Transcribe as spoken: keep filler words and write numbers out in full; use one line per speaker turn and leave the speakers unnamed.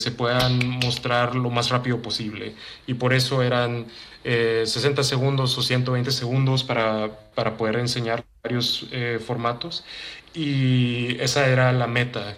se puedan mostrar lo más rápido posible. Y por eso eran eh, sesenta segundos o ciento veinte segundos para, para poder enseñar varios eh, formatos. Y esa era la meta,